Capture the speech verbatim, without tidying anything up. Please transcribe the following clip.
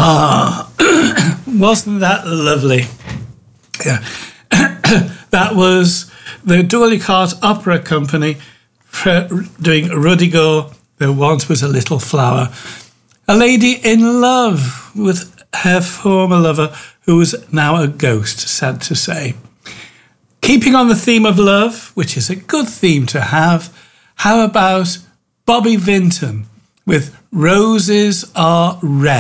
Ah, wasn't that lovely? Yeah. That was the Dourlycart Opera Company doing Rudigo, There Once Was a Little Flower. A lady in love with her former lover, who was now a ghost, sad to say. Keeping on the theme of love, which is a good theme to have, how about Bobby Vinton with Roses Are Red?